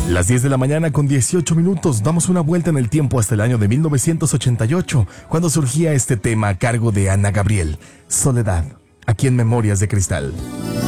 Las 10 de la mañana con 18 minutos, damos una vuelta en el tiempo hasta el año de 1988, cuando surgía este tema a cargo de Ana Gabriel, Soledad, aquí en Memorias de Cristal.